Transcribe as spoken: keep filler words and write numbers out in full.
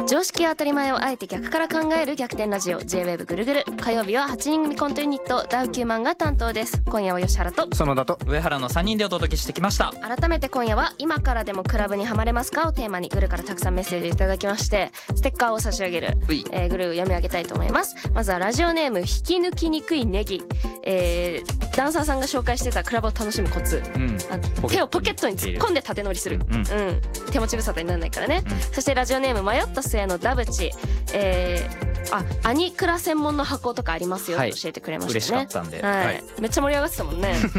常識や当たり前をあえて逆から考える逆転ラジオ J-ウェーブ ぐるぐる。火曜日ははちにん組コントユニットダウキューマンが担当です。今夜は吉原と園田と上原のさんにんでお届けしてきました。 改めて今夜は今からでもクラブにハマれますかをテーマにグルからたくさんメッセージいただきまして、ステッカーを差し上げる、えー、グル読み上げたいと思います。まずはラジオネーム引き抜きにくいネギ、えー、ダンサーさんが紹介してたクラブを楽しむコツ、うん、手をポケットに突っ込んで縦乗りする、うんうん、手持ち無沙汰にならないからね、うん、そしてラジオネーム迷った末のダブチ、えー、あアニクラ専門の箱とかありますよ、はい、と教えてくれましたね。 嬉しかったんで、 はいはい、 めっちゃ盛り上がってたもんね